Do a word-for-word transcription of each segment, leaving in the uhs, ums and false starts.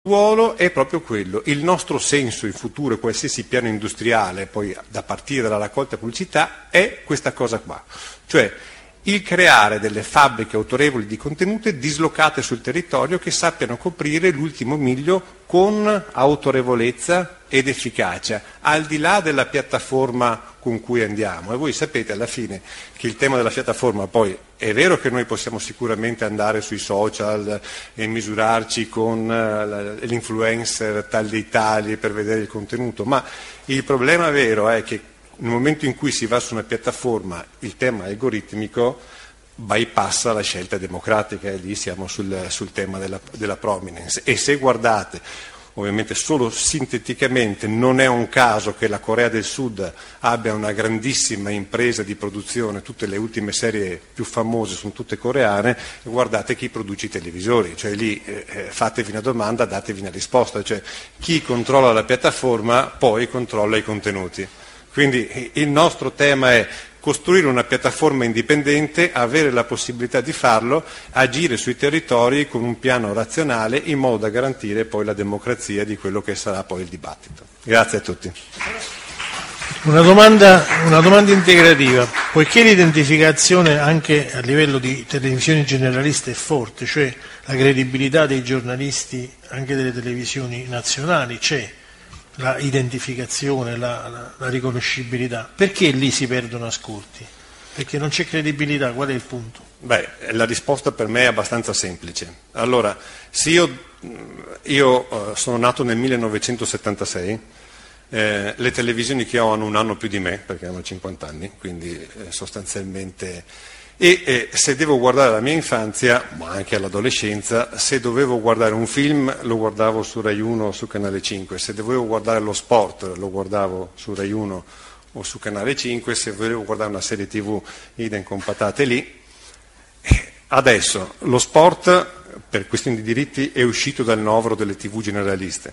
ruolo è proprio quello, il nostro senso in futuro, qualsiasi piano industriale, poi da partire dalla raccolta pubblicità, è questa cosa qua, cioè il creare delle fabbriche autorevoli di contenute dislocate sul territorio che sappiano coprire l'ultimo miglio con autorevolezza ed efficacia, al di là della piattaforma con cui andiamo. E voi sapete alla fine che il tema della piattaforma, poi è vero che noi possiamo sicuramente andare sui social e misurarci con l'influencer tal dei tali per vedere il contenuto, ma il problema vero è che nel momento in cui si va su una piattaforma il tema algoritmico bypassa la scelta democratica e lì siamo sul, sul tema della, della prominence. E se guardate, ovviamente solo sinteticamente, non è un caso che la Corea del Sud abbia una grandissima impresa di produzione, tutte le ultime serie più famose sono tutte coreane, guardate chi produce i televisori, cioè lì eh, fatevi una domanda, datevi una risposta, cioè chi controlla la piattaforma poi controlla i contenuti. Quindi il nostro tema è costruire una piattaforma indipendente, avere la possibilità di farlo, agire sui territori con un piano razionale in modo da garantire poi la democrazia di quello che sarà poi il dibattito. Grazie a tutti. Una domanda, una domanda integrativa, poiché l'identificazione anche a livello di televisioni generaliste è forte, cioè la credibilità dei giornalisti anche delle televisioni nazionali c'è, la identificazione, la, la, la riconoscibilità, perché lì si perdono ascolti? Perché non c'è credibilità, qual è il punto? Beh, la risposta per me è abbastanza semplice. Allora, se io, io uh, sono nato nel millenovecentosettantasei, eh, le televisioni che ho hanno un anno più di me, perché hanno cinquanta anni, quindi eh, sostanzialmente... E eh, se devo guardare la mia infanzia, ma anche all'adolescenza, se dovevo guardare un film lo guardavo su Rai uno o su Canale cinque, se dovevo guardare lo sport lo guardavo su Rai uno o su Canale cinque, se volevo guardare una serie tivù idem con patate lì. Adesso lo sport, per questioni di diritti, è uscito dal novero delle tivù generaliste.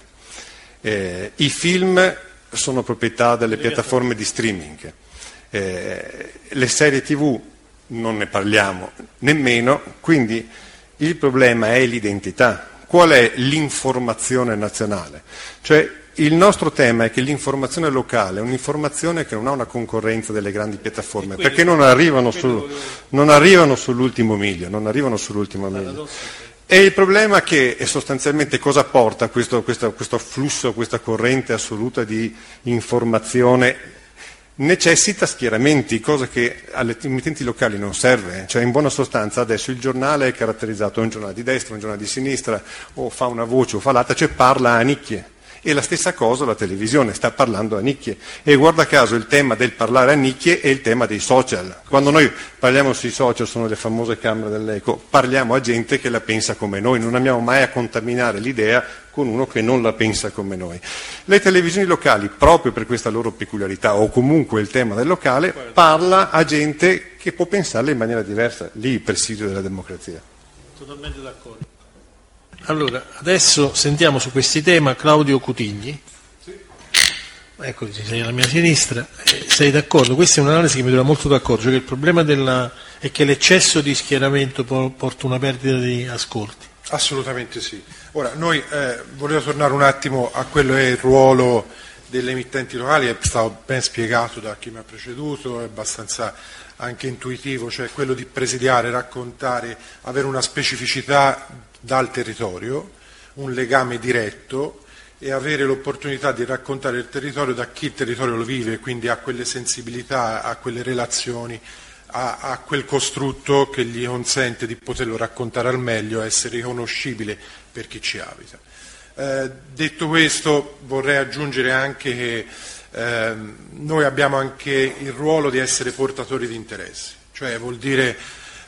Eh, I film sono proprietà delle piattaforme di streaming. Eh, le serie tivù non ne parliamo nemmeno, quindi il problema è l'identità. Qual è l'informazione nazionale? Cioè il nostro tema è che l'informazione locale è un'informazione che non ha una concorrenza delle grandi piattaforme, perché non arrivano, su, non arrivano sull'ultimo miglio, non arrivano sull'ultimo miglio. E il problema è che è sostanzialmente cosa porta questo, questo, questo flusso, questa corrente assoluta di informazione? Necessita schieramenti, cosa che alle emittenti locali non serve, cioè in buona sostanza adesso il giornale è caratterizzato, è un giornale di destra, un giornale di sinistra, o fa una voce o fa l'altra, cioè parla a nicchie. E la stessa cosa la televisione, sta parlando a nicchie. E guarda caso il tema del parlare a nicchie è il tema dei social. Quando noi parliamo sui social, sono le famose camere dell'eco, parliamo a gente che la pensa come noi, non andiamo mai a contaminare l'idea con uno che non la pensa come noi. Le televisioni locali, proprio per questa loro peculiarità, o comunque il tema del locale, parla a gente che può pensarla in maniera diversa. Lì il presidio della democrazia. Totalmente d'accordo. Allora, adesso sentiamo su questi temi Claudio Cutigli. Sì. Ecco, sei alla mia sinistra. Eh, sei d'accordo? Questa è un'analisi che mi trova molto d'accordo, cioè che il problema della, è che l'eccesso di schieramento porta una perdita di ascolti. Assolutamente sì. Ora, noi eh, volevo tornare un attimo a quello che è il ruolo delle emittenti locali, è stato ben spiegato da chi mi ha preceduto, è abbastanza anche intuitivo, cioè quello di presidiare, raccontare, avere una specificità dal territorio, un legame diretto e avere l'opportunità di raccontare il territorio da chi il territorio lo vive, quindi ha quelle sensibilità, ha quelle relazioni, ha, ha quel costrutto che gli consente di poterlo raccontare al meglio, essere riconoscibile per chi ci abita. Eh, detto questo, vorrei aggiungere anche che eh, noi abbiamo anche il ruolo di essere portatori di interessi, cioè vuol dire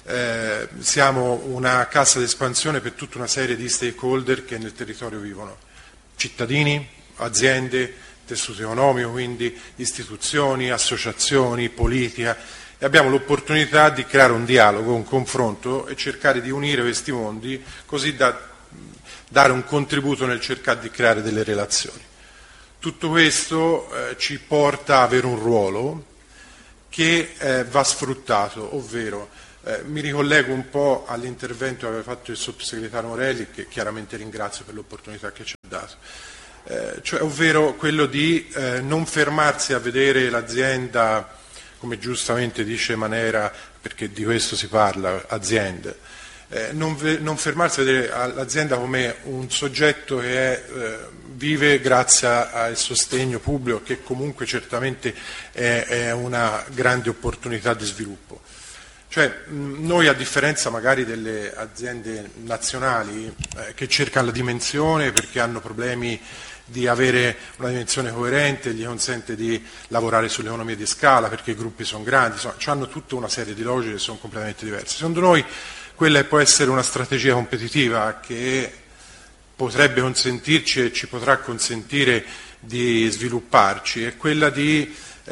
eh, siamo una cassa d'espansione per tutta una serie di stakeholder che nel territorio vivono, cittadini, aziende, tessuto economico, quindi istituzioni, associazioni, politica, e abbiamo l'opportunità di creare un dialogo, un confronto e cercare di unire questi mondi così da dare un contributo nel cercare di creare delle relazioni. Tutto questo eh, ci porta a avere un ruolo che eh, va sfruttato, ovvero eh, mi ricollego un po' all'intervento che aveva fatto il sottosegretario Morelli, che chiaramente ringrazio per l'opportunità che ci ha dato. Eh, cioè, ovvero quello di eh, non fermarsi a vedere l'azienda, come giustamente dice Manera, perché di questo si parla, azienda, eh, non, ve- non fermarsi a vedere l'azienda come un soggetto che è, eh, vive grazie al sostegno pubblico, che comunque certamente è, è una grande opportunità di sviluppo. Cioè, noi, a differenza magari delle aziende nazionali eh, che cercano la dimensione perché hanno problemi di avere una dimensione coerente, gli consente di lavorare sulle economie di scala perché i gruppi sono grandi, insomma, hanno tutta una serie di logiche che sono completamente diverse. Secondo noi quella può essere una strategia competitiva che potrebbe consentirci e ci potrà consentire di svilupparci, è quella di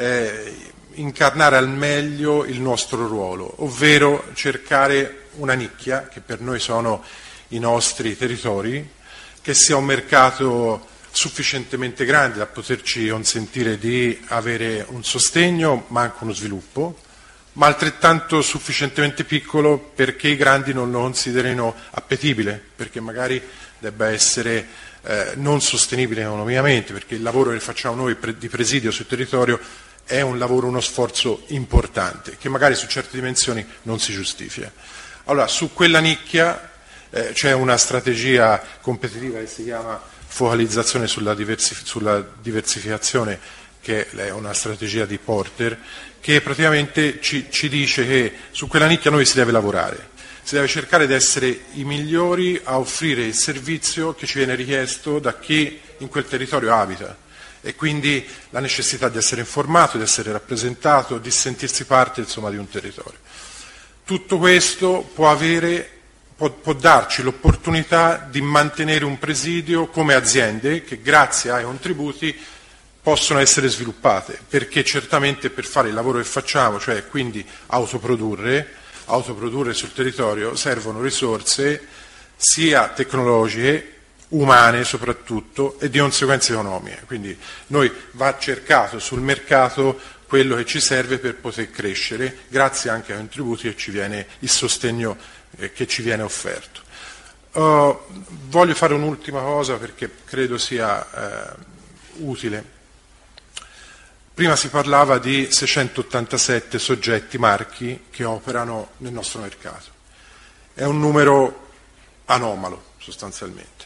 eh, incarnare al meglio il nostro ruolo, ovvero cercare una nicchia, che per noi sono i nostri territori, che sia un mercato sufficientemente grande da poterci consentire di avere un sostegno ma anche uno sviluppo, ma altrettanto sufficientemente piccolo perché i grandi non lo considerino appetibile, perché magari debba essere eh, non sostenibile economicamente, perché il lavoro che facciamo noi pre- di presidio sul territorio è un lavoro, uno sforzo importante, che magari su certe dimensioni non si giustifica. Allora, su quella nicchia eh, c'è una strategia competitiva che si chiama focalizzazione sulla, diversif- sulla diversificazione, che è una strategia di Porter, che praticamente ci, ci dice che su quella nicchia noi si deve lavorare, si deve cercare di essere i migliori a offrire il servizio che ci viene richiesto da chi in quel territorio abita, e quindi la necessità di essere informato, di essere rappresentato, di sentirsi parte, insomma, di un territorio. Tutto questo può avere, può, può darci l'opportunità di mantenere un presidio come aziende che grazie ai contributi possono essere sviluppate, perché certamente per fare il lavoro che facciamo, cioè quindi autoprodurre, autoprodurre sul territorio, servono risorse sia tecnologiche, umane soprattutto, e di conseguenza economiche. Quindi noi va cercato sul mercato quello che ci serve per poter crescere, grazie anche ai contributi che ci viene, il sostegno eh, che ci viene offerto. Uh, voglio fare un'ultima cosa perché credo sia eh, utile. Prima si parlava di seicentottantasette soggetti, marchi, che operano nel nostro mercato. È un numero anomalo, sostanzialmente,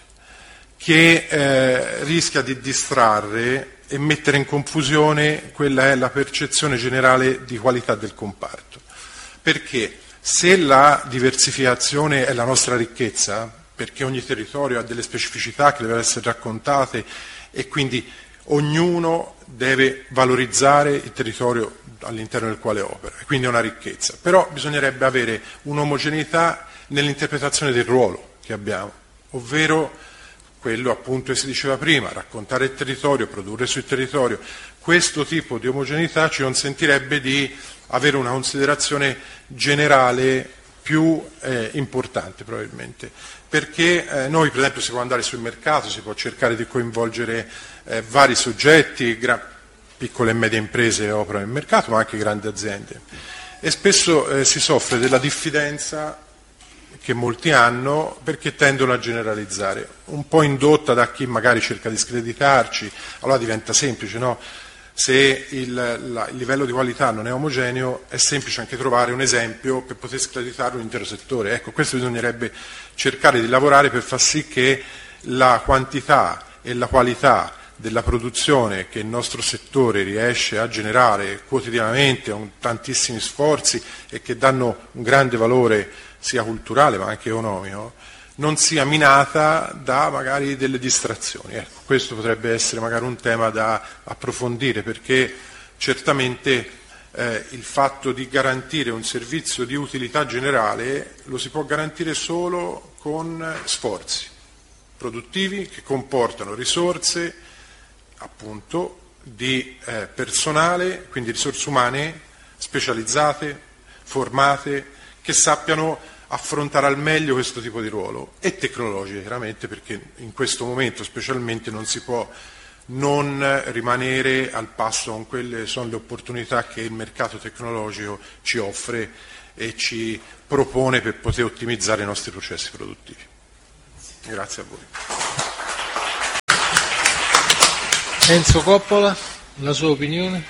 che eh, rischia di distrarre e mettere in confusione quella è la percezione generale di qualità del comparto. Perché se la diversificazione è la nostra ricchezza, perché ogni territorio ha delle specificità che devono essere raccontate e quindi ognuno deve valorizzare il territorio all'interno del quale opera, e quindi è una ricchezza. Però bisognerebbe avere un'omogeneità nell'interpretazione del ruolo che abbiamo, ovvero quello appunto che si diceva prima, raccontare il territorio, produrre sul territorio. Questo tipo di omogeneità ci consentirebbe di avere una considerazione generale più eh, importante probabilmente, perché eh, noi per esempio si può andare sul mercato, si può cercare di coinvolgere eh, vari soggetti, gra- piccole e medie imprese che operano nel mercato, ma anche grandi aziende, e spesso eh, si soffre della diffidenza che molti hanno perché tendono a generalizzare, un po' indotta da chi magari cerca di screditarci. Allora diventa semplice, no? Se il, la, il livello di qualità non è omogeneo, è semplice anche trovare un esempio per poter screditare un intero settore. Ecco, questo bisognerebbe cercare di lavorare per far sì che la quantità e la qualità della produzione che il nostro settore riesce a generare quotidianamente con tantissimi sforzi e che danno un grande valore sia culturale ma anche economico, non sia minata da magari delle distrazioni. Ecco, questo potrebbe essere magari un tema da approfondire, perché certamente eh, il fatto di garantire un servizio di utilità generale lo si può garantire solo con sforzi produttivi che comportano risorse, appunto, di eh, personale, quindi risorse umane specializzate, formate, che sappiano affrontare al meglio questo tipo di ruolo, e tecnologiche chiaramente, perché in questo momento specialmente non si può non rimanere al passo con quelle che sono le opportunità che il mercato tecnologico ci offre e ci propone per poter ottimizzare i nostri processi produttivi. Grazie a voi. Enzo Coppola, la sua opinione?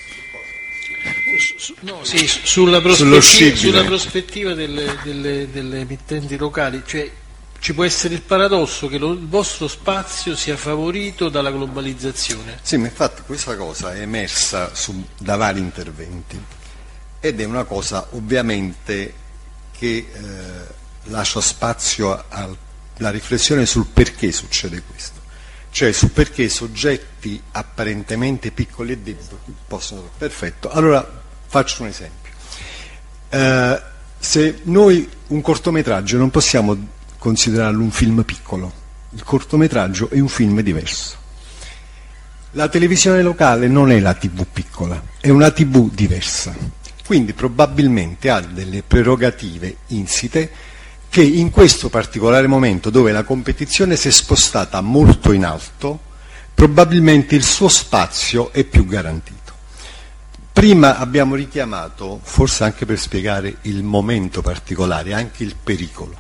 Su, no, sì, sulla prospettiva, sulla prospettiva delle, delle, delle emittenti locali, cioè ci può essere il paradosso che lo, il vostro spazio sia favorito dalla globalizzazione. Sì, ma infatti questa cosa è emersa su, da vari interventi ed è una cosa ovviamente che eh, lascia spazio alla riflessione sul perché succede questo, cioè su perché soggetti apparentemente piccoli e deboli possono... Perfetto, allora faccio un esempio. Eh, se noi un cortometraggio non possiamo considerarlo un film piccolo, il cortometraggio è un film diverso. La televisione locale non è la tivù piccola, è una tivù diversa, quindi probabilmente ha delle prerogative insite che in questo particolare momento dove la competizione si è spostata molto in alto, probabilmente il suo spazio è più garantito. Prima abbiamo richiamato, forse anche per spiegare il momento particolare, anche il pericolo.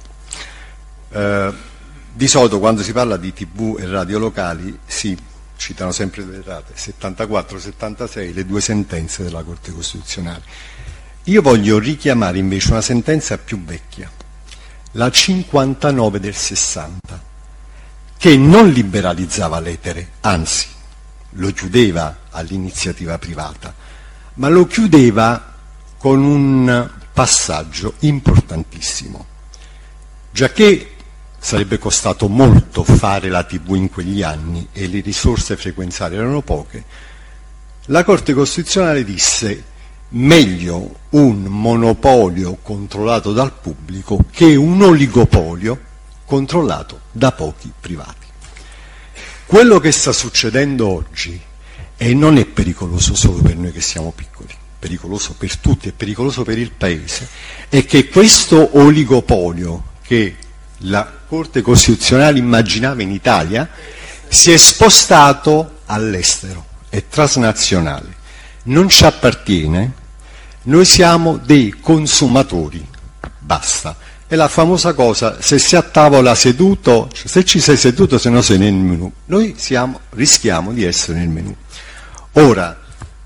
Eh, di solito quando si parla di tivù e radio locali si citano sempre delle date, settantaquattro settantasei, le due sentenze della Corte Costituzionale. Io voglio richiamare invece una sentenza più vecchia, la cinquantanove del sessanta, che non liberalizzava l'etere, anzi lo chiudeva all'iniziativa privata, ma lo chiudeva con un passaggio importantissimo, giacché sarebbe costato molto fare la tivù in quegli anni e le risorse frequenziali erano poche, la Corte Costituzionale disse meglio un monopolio controllato dal pubblico che un oligopolio controllato da pochi privati. Quello che sta succedendo oggi, e non è pericoloso solo per noi che siamo piccoli, pericoloso per tutti, è pericoloso per il Paese, è che questo oligopolio che la Corte Costituzionale immaginava in Italia si è spostato all'estero, è transnazionale, non ci appartiene, noi siamo dei consumatori, basta. È la famosa cosa, se si a tavola seduto, cioè se ci sei seduto, se no sei nel menù, noi siamo, rischiamo di essere nel menù. Ora,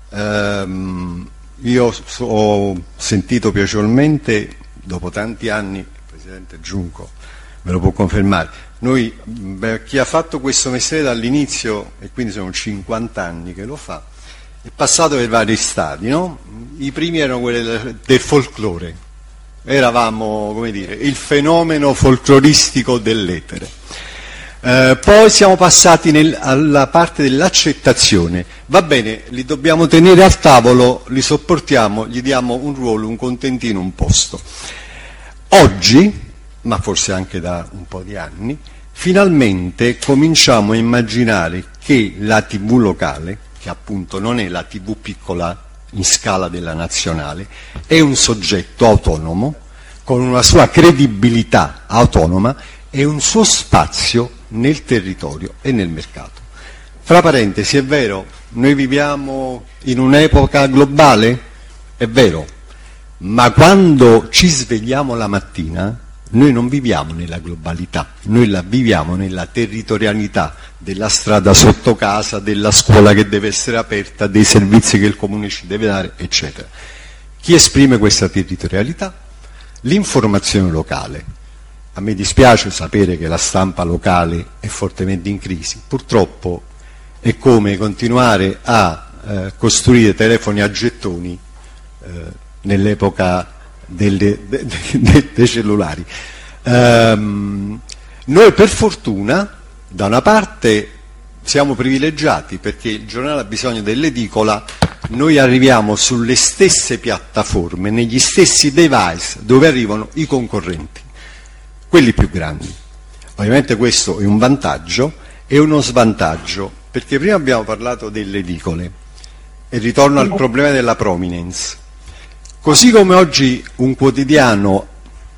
ehm, io so, ho sentito piacevolmente, dopo tanti anni, il Presidente Giunco me lo può confermare, noi, beh, chi ha fatto questo mestiere dall'inizio, e quindi sono cinquanta anni che lo fa, è passato per vari stadi, no? I primi erano quelli del, del folklore, eravamo, come dire, il fenomeno folcloristico dell'etere. Eh, poi siamo passati nel, alla parte dell'accettazione, va bene, li dobbiamo tenere al tavolo, li sopportiamo, gli diamo un ruolo, un contentino, un posto. Oggi, ma forse anche da un po' di anni, finalmente cominciamo a immaginare che la tivù locale, che appunto non è la tivù piccola in scala della nazionale, è un soggetto autonomo, con una sua credibilità autonoma e un suo spazio nel territorio e nel mercato. Fra parentesi, è vero, noi viviamo in un'epoca globale? È vero, ma quando ci svegliamo la mattina noi non viviamo nella globalità, noi la viviamo nella territorialità della strada sotto casa, della scuola che deve essere aperta, dei servizi che il comune ci deve dare, eccetera. Chi esprime questa territorialità? L'informazione locale. A me dispiace sapere che la stampa locale è fortemente in crisi, purtroppo è come continuare a eh, costruire telefoni a gettoni eh, nell'epoca delle, de, de, de, dei cellulari. Um, noi per fortuna da una parte siamo privilegiati perché il giornale ha bisogno dell'edicola, noi arriviamo sulle stesse piattaforme, negli stessi device dove arrivano i concorrenti, quelli più grandi. Ovviamente questo è un vantaggio e uno svantaggio, perché prima abbiamo parlato delle edicole e ritorno al problema della prominence. Così come oggi un quotidiano,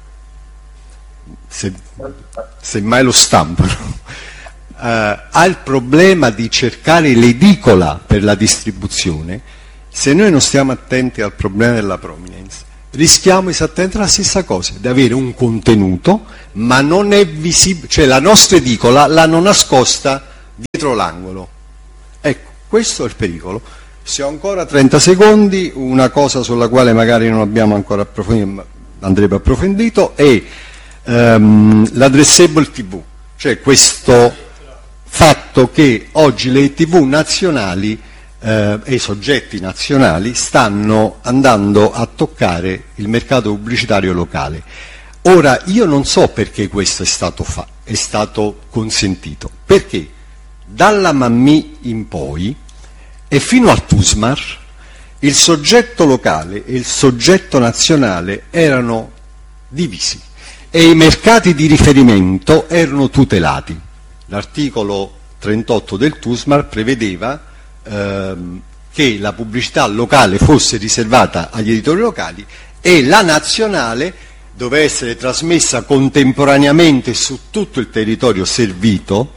se, se mai lo stampano, eh, ha il problema di cercare l'edicola per la distribuzione, se noi non stiamo attenti al problema della prominence, rischiamo esattamente la stessa cosa, di avere un contenuto, ma non è visibile, cioè la nostra edicola l'hanno nascosta dietro l'angolo. Ecco, Questo è il pericolo. Se ho ancora trenta secondi, una cosa sulla quale magari non abbiamo ancora approfondito, ma andrebbe approfondito, è ehm, l'addressable tivù, cioè questo fatto che oggi le tivù nazionali eh, e i soggetti nazionali stanno andando a toccare il mercato pubblicitario locale. Ora, io non so perché questo è stato, fa- è stato consentito, perché dalla Mammì in poi e fino al TUSMAR il soggetto locale e il soggetto nazionale erano divisi e i mercati di riferimento erano tutelati. L'articolo trentotto del TUSMAR prevedeva ehm, che la pubblicità locale fosse riservata agli editori locali e la nazionale doveva essere trasmessa contemporaneamente su tutto il territorio servito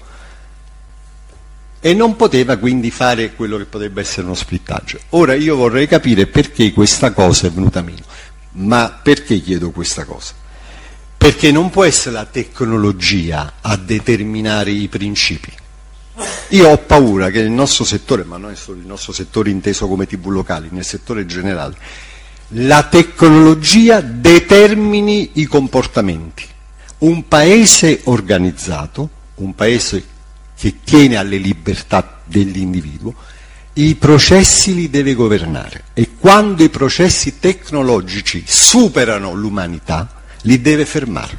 e non poteva quindi fare quello che potrebbe essere uno splittaggio. Ora io vorrei capire perché questa cosa è venuta meno. Ma perché chiedo questa cosa? Perché non può essere la tecnologia a determinare i principi. Io ho paura che nel nostro settore, ma non è solo il nostro settore inteso come tivù locali, nel settore generale, la tecnologia determini i comportamenti. Un paese organizzato, un paese che tiene alle libertà dell'individuo, i processi li deve governare e quando i processi tecnologici superano l'umanità li deve fermare.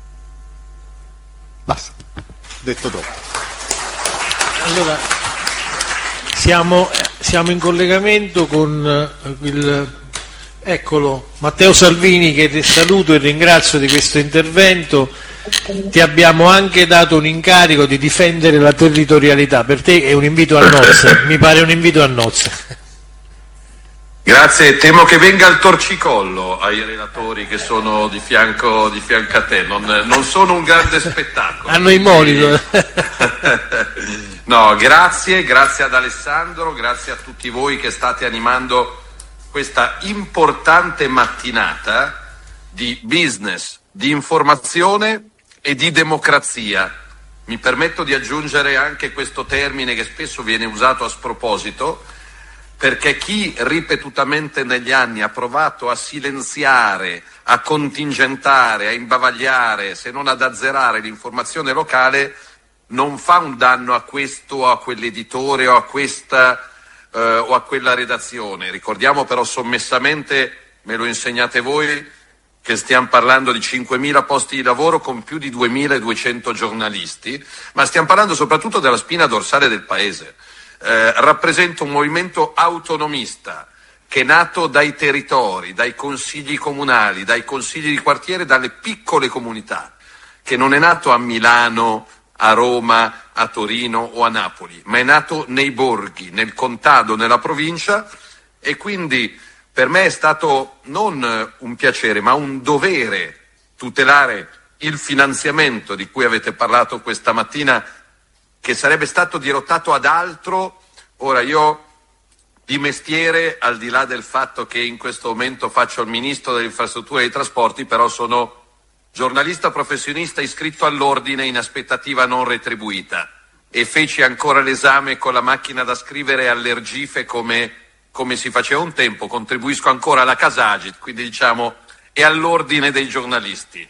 Basta, detto troppo. Allora, siamo, siamo in collegamento con il, eccolo, Matteo Salvini, che saluto e ringrazio di questo intervento. Ti abbiamo anche dato un incarico di difendere la territorialità, per te è un invito a nozze, mi pare un invito a nozze. Grazie, temo che venga il torcicollo ai relatori che sono di fianco, di fianco a te, non, non sono un grande spettacolo. Hanno i monito. No, grazie, grazie ad Alessandro, grazie a tutti voi che state animando questa importante mattinata di business, di informazione e di democrazia. Mi permetto di aggiungere anche questo termine che spesso viene usato a sproposito, perché chi ripetutamente negli anni ha provato a silenziare, a contingentare, a imbavagliare, se non ad azzerare l'informazione locale, non fa un danno a questo o a quell'editore o a questa eh, o a quella redazione. Ricordiamo però sommessamente, me lo insegnate voi, che stiamo parlando di cinquemila posti di lavoro con più di duemiladuecento giornalisti, ma stiamo parlando soprattutto della spina dorsale del paese. Eh, rappresenta un movimento autonomista che è nato dai territori, dai consigli comunali, dai consigli di quartiere, dalle piccole comunità, che non è nato a Milano, a Roma, a Torino o a Napoli, ma è nato nei borghi, nel contado, nella provincia, e quindi per me è stato non un piacere, ma un dovere tutelare il finanziamento di cui avete parlato questa mattina, che sarebbe stato dirottato ad altro. Ora io di mestiere, al di là del fatto che in questo momento faccio il ministro delle infrastrutture e dei trasporti, però sono giornalista professionista iscritto all'ordine in aspettativa non retribuita e feci ancora l'esame con la macchina da scrivere all'Ergife come, come si faceva un tempo, contribuisco ancora alla Casagit, quindi diciamo è all'ordine dei giornalisti.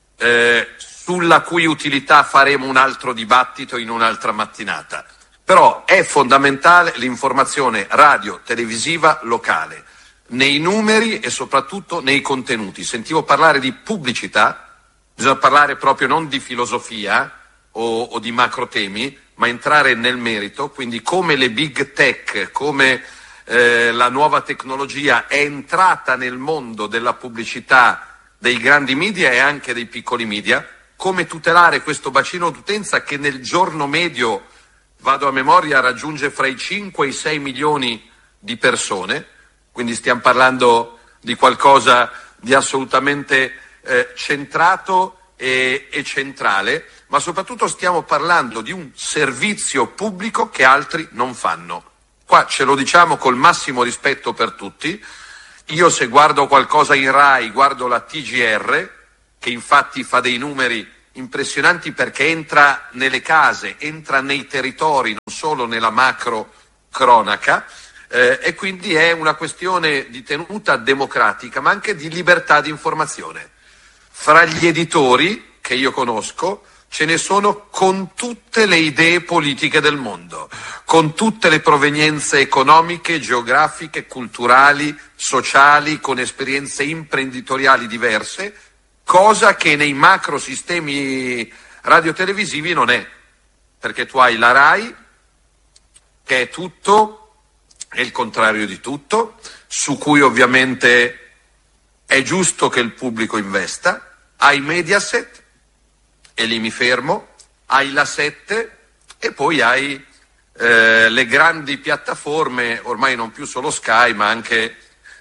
Eh, sulla cui utilità faremo un altro dibattito in un'altra mattinata. Però è fondamentale l'informazione radio, televisiva, locale, nei numeri e soprattutto nei contenuti. Sentivo parlare di pubblicità, bisogna parlare proprio non di filosofia o, o di macro temi, ma entrare nel merito, quindi come le big tech, come eh, la nuova tecnologia è entrata nel mondo della pubblicità dei grandi media e anche dei piccoli media, come tutelare questo bacino d'utenza che nel giorno medio, vado a memoria, raggiunge fra i cinque e i sei milioni di persone, quindi stiamo parlando di qualcosa di assolutamente eh, centrato e, e centrale, ma soprattutto stiamo parlando di un servizio pubblico che altri non fanno. Qua ce lo diciamo col massimo rispetto per tutti. Io se guardo qualcosa in Rai, guardo la T G R, che infatti fa dei numeri impressionanti perché entra nelle case, entra nei territori, non solo nella macro cronaca, eh, e quindi è una questione di tenuta democratica, ma anche di libertà di informazione. Fra gli editori che io conosco ce ne sono con tutte le idee politiche del mondo, con tutte le provenienze economiche, geografiche, culturali, sociali, con esperienze imprenditoriali diverse, cosa che nei macro sistemi radiotelevisivi non è, perché tu hai la RAI, che è tutto e il contrario di tutto, su cui ovviamente è giusto che il pubblico investa, hai Mediaset, e lì mi fermo, hai la sette e poi hai eh, le grandi piattaforme, ormai non più solo Sky, ma anche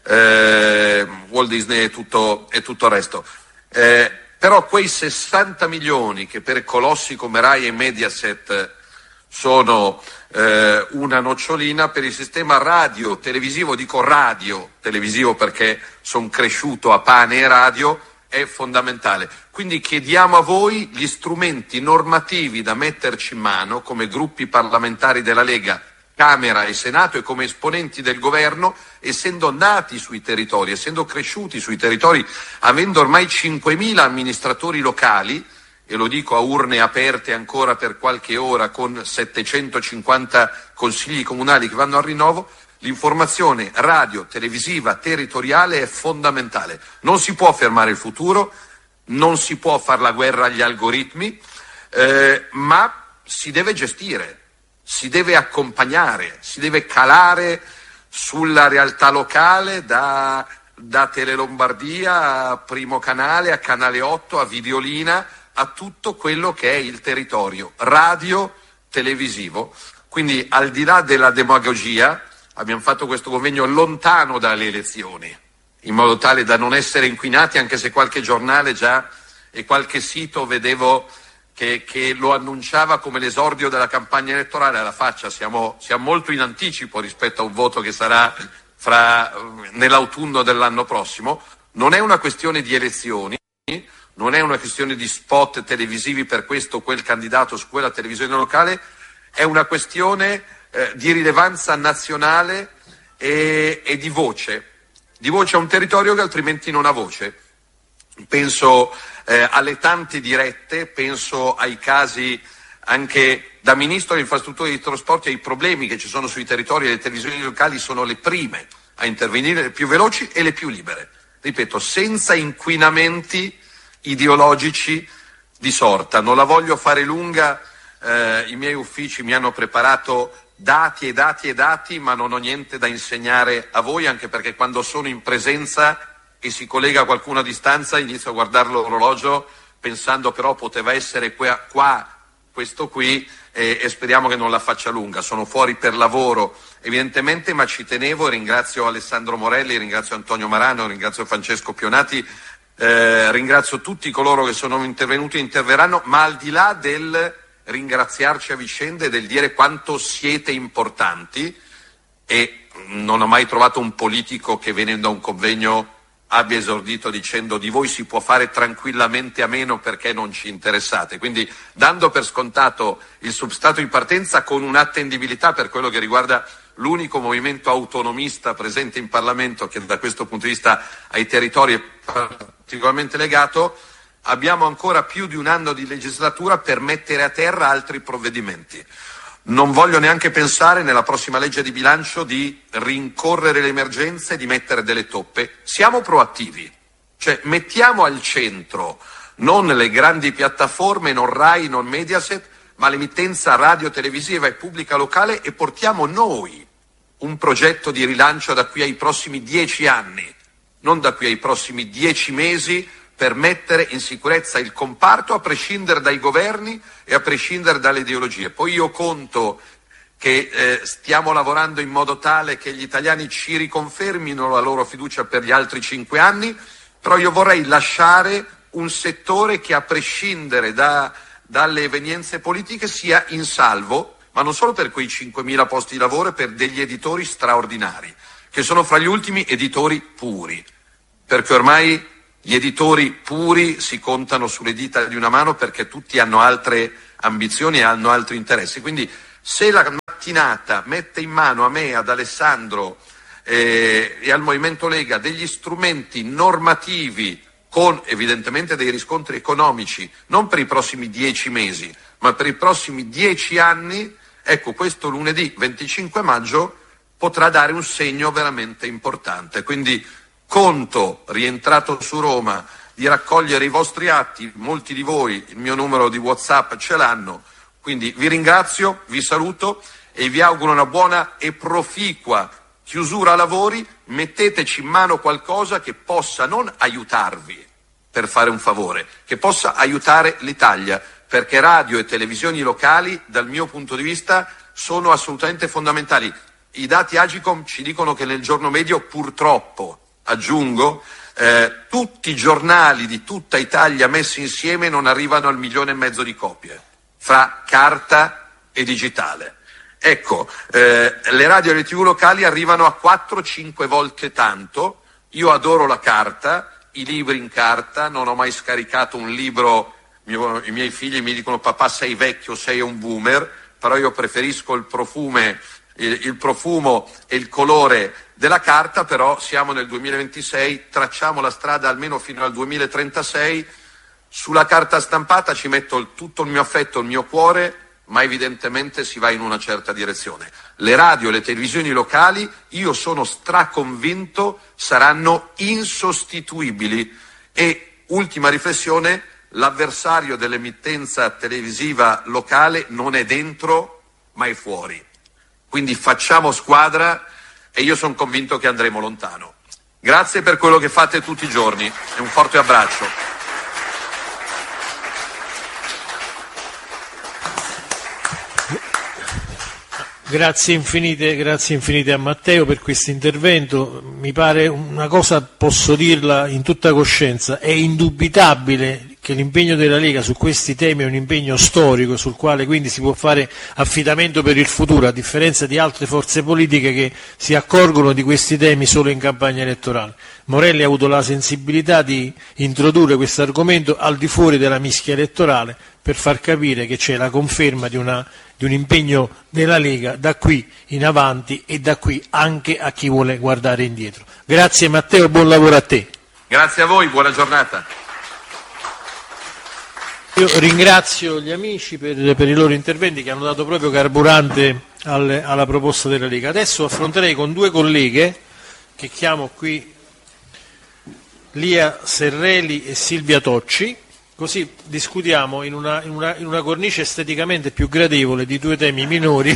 eh, Walt Disney e tutto, e tutto il resto. Eh, però quei sessanta milioni che per colossi come Rai e Mediaset sono eh, una nocciolina, per il sistema radio televisivo, dico radio televisivo perché sono cresciuto a pane e radio, è fondamentale. Quindi chiediamo a voi gli strumenti normativi da metterci in mano come gruppi parlamentari della Lega, Camera e Senato, e come esponenti del governo, essendo nati sui territori, essendo cresciuti sui territori, avendo ormai cinquemila amministratori locali, e lo dico a urne aperte ancora per qualche ora, con settecentocinquanta consigli comunali che vanno al rinnovo. L'informazione radio, televisiva, territoriale è fondamentale. Non si può fermare il futuro, non si può fare la guerra agli algoritmi, eh, ma si deve gestire, si deve accompagnare, si deve calare sulla realtà locale, da, da Tele Lombardia a Primo Canale, a Canale otto, a Videolina, a tutto quello che è il territorio radio, televisivo. Quindi al di là della demagogia, abbiamo fatto questo convegno lontano dalle elezioni, in modo tale da non essere inquinati, anche se qualche giornale già e qualche sito vedevo che, che lo annunciava come l'esordio della campagna elettorale. Alla faccia, siamo, siamo molto in anticipo rispetto a un voto che sarà fra, nell'autunno dell'anno prossimo. Non è una questione di elezioni, non è una questione di spot televisivi per questo o quel candidato su quella televisione locale, è una questione Eh, di rilevanza nazionale e, e di voce, di voce a un territorio che altrimenti non ha voce. Penso eh, alle tante dirette, penso ai casi anche da Ministro delle Infrastrutture e dei Trasporti, ai problemi che ci sono sui territori, e le televisioni locali sono le prime a intervenire, le più veloci e le più libere. Ripeto, senza inquinamenti ideologici di sorta. Non la voglio fare lunga, eh, i miei uffici mi hanno preparato dati e dati e dati, ma non ho niente da insegnare a voi, anche perché quando sono in presenza e si collega qualcuno a distanza inizio a guardare l'orologio pensando però poteva essere qua, qua questo qui, e, e speriamo che non la faccia lunga. Sono fuori per lavoro evidentemente, ma ci tenevo, e ringrazio Alessandro Morelli, ringrazio Antonio Marano, ringrazio Francesco Pionati, eh, ringrazio tutti coloro che sono intervenuti e interverranno, ma al di là del ringraziarci a vicenda e del dire quanto siete importanti, e non ho mai trovato un politico che venendo a un convegno abbia esordito dicendo di voi si può fare tranquillamente a meno perché non ci interessate, quindi dando per scontato il substrato in partenza con un'attendibilità per quello che riguarda l'unico movimento autonomista presente in Parlamento che da questo punto di vista ai territori è particolarmente legato. Abbiamo ancora più di un anno di legislatura per mettere a terra altri provvedimenti. Non voglio neanche pensare nella prossima legge di bilancio di rincorrere le emergenze e di mettere delle toppe. Siamo proattivi, cioè mettiamo al centro non le grandi piattaforme, non Rai, non Mediaset, ma l'emittenza radio-televisiva e pubblica locale, e portiamo noi un progetto di rilancio da qui ai prossimi dieci anni, non da qui ai prossimi dieci mesi, per mettere in sicurezza il comparto a prescindere dai governi e a prescindere dalle ideologie. Poi io conto che eh, stiamo lavorando in modo tale che gli italiani ci riconfermino la loro fiducia per gli altri cinque anni, però io vorrei lasciare un settore che a prescindere da, dalle evenienze politiche sia in salvo, ma non solo per quei cinquemila posti di lavoro, per degli editori straordinari, che sono fra gli ultimi editori puri, perché ormai gli editori puri si contano sulle dita di una mano, perché tutti hanno altre ambizioni e hanno altri interessi. Quindi Se la mattinata mette in mano a me, ad Alessandro eh, e al Movimento Lega degli strumenti normativi con evidentemente dei riscontri economici, non per i prossimi dieci mesi, ma per i prossimi dieci anni, ecco, questo lunedì venticinque maggio potrà dare un segno veramente importante. Quindi conto, rientrato su Roma, di raccogliere i vostri atti, molti di voi il mio numero di WhatsApp ce l'hanno, quindi vi ringrazio, vi saluto e vi auguro una buona e proficua chiusura lavori. Metteteci in mano qualcosa che possa non aiutarvi per fare un favore, che possa aiutare l'Italia, perché radio e televisioni locali dal mio punto di vista sono assolutamente fondamentali. I dati Agicom ci dicono che nel giorno medio, purtroppo, aggiungo, eh, tutti i giornali di tutta Italia messi insieme non arrivano al milione e mezzo di copie, fra carta e digitale. Ecco, eh, le radio e le tv locali arrivano a quattro cinque volte tanto. Io adoro la carta, i libri in carta, non ho mai scaricato un libro, mio, i miei figli mi dicono papà sei vecchio, sei un boomer, però io preferisco il profume, il, il profumo e il colore della carta. Però siamo nel duemilaventisei, tracciamo la strada almeno fino al duemilatrentasei, sulla carta stampata ci metto il, tutto il mio affetto, il mio cuore, ma evidentemente si va in una certa direzione. Le radio e le televisioni locali, io sono straconvinto, saranno insostituibili. E, ultima riflessione, l'avversario dell'emittenza televisiva locale non è dentro, ma è fuori. Quindi facciamo squadra e io sono convinto che andremo lontano. Grazie per quello che fate tutti i giorni e un forte abbraccio. Grazie infinite, grazie infinite a Matteo per questo intervento. Mi pare una cosa, posso dirla in tutta coscienza, è indubitabile che l'impegno della Lega su questi temi è un impegno storico sul quale quindi si può fare affidamento per il futuro, a differenza di altre forze politiche che si accorgono di questi temi solo in campagna elettorale. Morelli ha avuto la sensibilità di introdurre questo argomento al di fuori della mischia elettorale per far capire che c'è la conferma di, una, di un impegno della Lega da qui in avanti e da qui anche a chi vuole guardare indietro. Grazie Matteo, buon lavoro a te. Grazie a voi, buona giornata. Io ringrazio gli amici per, per i loro interventi che hanno dato proprio carburante al, alla proposta della Lega. Adesso affronterei con due colleghe che chiamo qui, Lia Serreli e Silvia Tocci, così discutiamo in una, in una, in una cornice esteticamente più gradevole di due temi minori.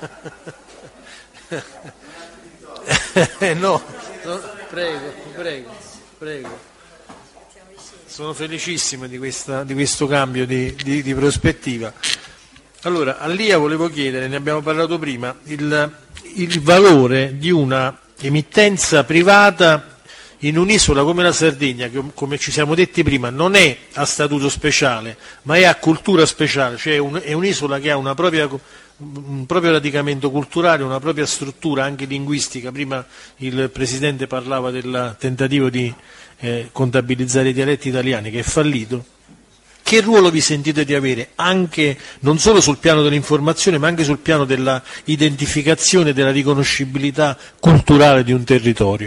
no, no, prego, prego, prego. Sono felicissimo di, questa, di questo cambio di, di, di prospettiva. Allora, a Lia volevo chiedere, ne abbiamo parlato prima, il, il valore di una emittenza privata in un'isola come la Sardegna, che come ci siamo detti prima non è a statuto speciale, ma è a cultura speciale, cioè un, è un'isola che ha una propria, un proprio radicamento culturale, una propria struttura anche linguistica. Prima il Presidente parlava del tentativo di Eh, contabilizzare i dialetti italiani che è fallito. Che ruolo vi sentite di avere anche non solo sul piano dell'informazione ma anche sul piano della identificazione e della riconoscibilità culturale di un territorio?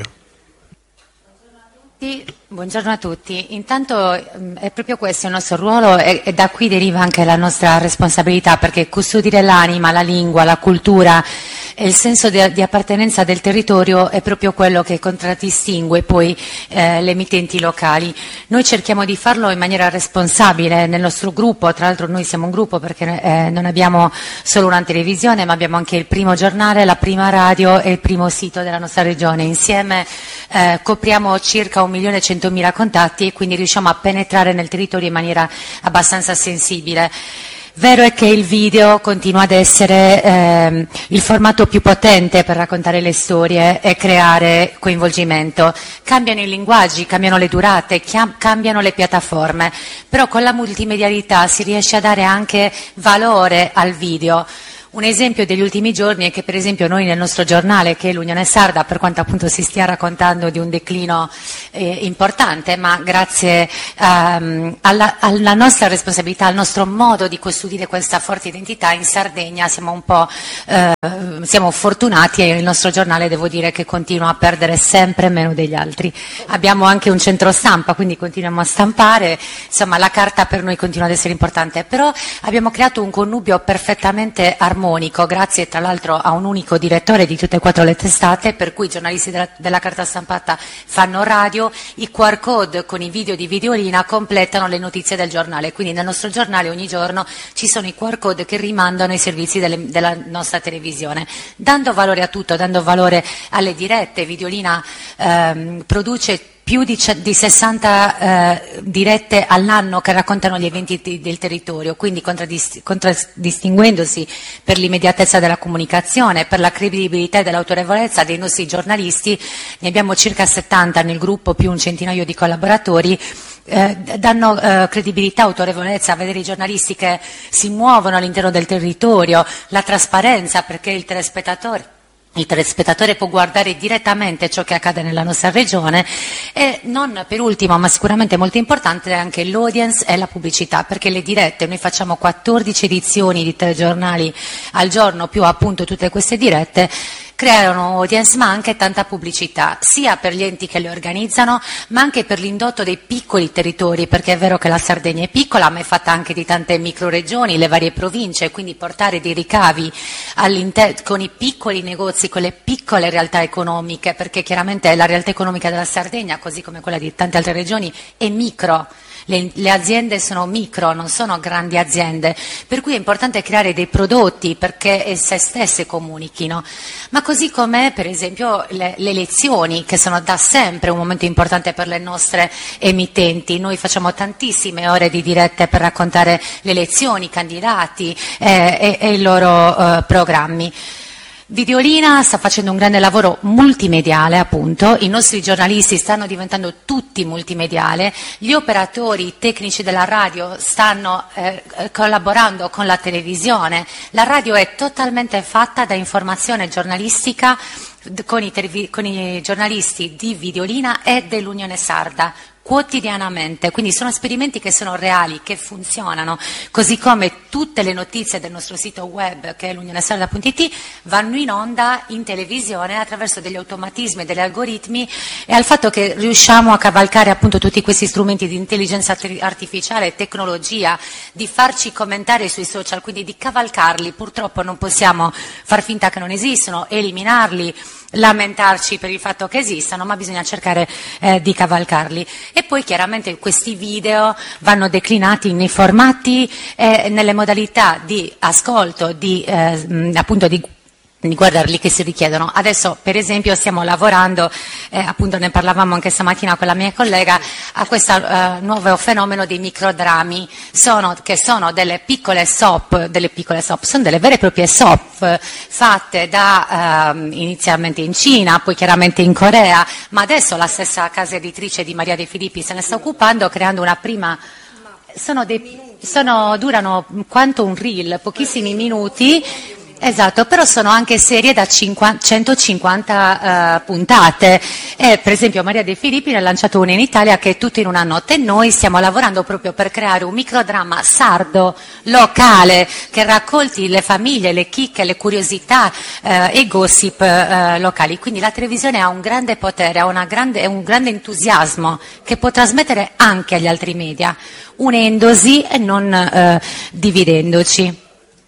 Buongiorno a tutti, intanto è proprio questo il nostro ruolo e, e da qui deriva anche la nostra responsabilità, perché custodire l'anima, la lingua, la cultura e il senso di, di appartenenza del territorio è proprio quello che contraddistingue poi eh, le emittenti locali. Noi cerchiamo di farlo in maniera responsabile nel nostro gruppo, tra l'altro noi siamo un gruppo perché eh, non abbiamo solo una televisione ma abbiamo anche il primo giornale, la prima radio e il primo sito della nostra regione. Insieme eh, copriamo circa un milione e centomila contatti e quindi riusciamo a penetrare nel territorio in maniera abbastanza sensibile. Vero è che il video continua ad essere eh, il formato più potente per raccontare le storie e creare coinvolgimento. Cambiano i linguaggi, cambiano le durate, cambiano le piattaforme, però con la multimedialità si riesce a dare anche valore al video. Un esempio degli ultimi giorni è che per esempio noi nel nostro giornale, che è l'Unione Sarda, per quanto appunto si stia raccontando di un declino eh, importante, ma grazie ehm, alla, alla nostra responsabilità, al nostro modo di costruire questa forte identità, in Sardegna siamo un po' eh, siamo fortunati e il nostro giornale, devo dire, che continua a perdere sempre meno degli altri. Abbiamo anche un centro stampa, quindi continuiamo a stampare, insomma la carta per noi continua ad essere importante, però abbiamo creato un connubio perfettamente armonico, grazie tra l'altro a un unico direttore di tutte e quattro le testate, per cui i giornalisti della, della carta stampata fanno radio, i Q R code con i video di Videolina completano le notizie del giornale, quindi nel nostro giornale ogni giorno ci sono i Q R code che rimandano ai servizi delle, della nostra televisione, dando valore a tutto, dando valore alle dirette. Videolina ehm, produce più di, di sessanta eh, dirette all'anno che raccontano gli eventi di, del territorio, quindi contraddist- contraddistinguendosi per l'immediatezza della comunicazione, per la credibilità e dell'autorevolezza dei nostri giornalisti. Ne abbiamo circa settanta nel gruppo, più un centinaio di collaboratori. Eh, danno eh, credibilità, autorevolezza a vedere i giornalisti che si muovono all'interno del territorio, la trasparenza, perché il telespettatore Il telespettatore può guardare direttamente ciò che accade nella nostra regione, e non per ultimo, ma sicuramente molto importante, anche l'audience e la pubblicità, perché le dirette, noi facciamo quattordici edizioni di telegiornali al giorno, più appunto tutte queste dirette, creano audience ma anche tanta pubblicità, sia per gli enti che le organizzano, ma anche per l'indotto dei piccoli territori, perché è vero che la Sardegna è piccola, ma è fatta anche di tante microregioni, le varie province, quindi portare dei ricavi con i piccoli negozi, con le piccole realtà economiche, perché chiaramente la realtà economica della Sardegna, così come quella di tante altre regioni, è micro. Le, le aziende sono micro, non sono grandi aziende, per cui è importante creare dei prodotti perché esse stesse comunichino. Ma così come per esempio le, le elezioni, che sono da sempre un momento importante per le nostre emittenti. Noi facciamo tantissime ore di dirette per raccontare le elezioni, i candidati eh, e, e i loro eh, programmi. Videolina sta facendo un grande lavoro multimediale, appunto, i nostri giornalisti stanno diventando tutti multimediali, gli operatori tecnici della radio stanno eh, collaborando con la televisione, la radio è totalmente fatta da informazione giornalistica con i, televi- con i giornalisti di Videolina e dell'Unione Sarda, quotidianamente, quindi sono esperimenti che sono reali, che funzionano, così come tutte le notizie del nostro sito web, che è l'unionesarda punto it, vanno in onda in televisione attraverso degli automatismi e degli algoritmi, e al fatto che riusciamo a cavalcare appunto tutti questi strumenti di intelligenza artificiale e tecnologia, di farci commentare sui social, quindi di cavalcarli. Purtroppo non possiamo far finta che non esistono, eliminarli, lamentarci per il fatto che esistano, ma bisogna cercare eh, di cavalcarli. E poi chiaramente questi video vanno declinati nei formati e nelle modalità di ascolto, di, eh, appunto di di guardarli che si richiedono. Adesso per esempio stiamo lavorando, eh, appunto ne parlavamo anche stamattina con la mia collega, a questo eh, nuovo fenomeno dei microdrammi, sono, che sono delle piccole soap, delle piccole soap, sono delle vere e proprie soap fatte da eh, inizialmente in Cina, poi chiaramente in Corea, ma adesso la stessa casa editrice di Maria De Filippi se ne sta occupando, creando una prima. Sono dei, sono, durano quanto un reel, pochissimi minuti. Esatto, però sono anche serie da cinquanta, centocinquanta uh, puntate, e per esempio Maria De Filippi ne ha lanciato una in Italia che è tutto in una notte, e noi stiamo lavorando proprio per creare un microdramma sardo, locale, che raccolti le famiglie, le chicche, le curiosità uh, e i gossip uh, locali. Quindi la televisione ha un grande potere, ha una grande, un grande entusiasmo che può trasmettere anche agli altri media, unendosi e non uh, dividendoci.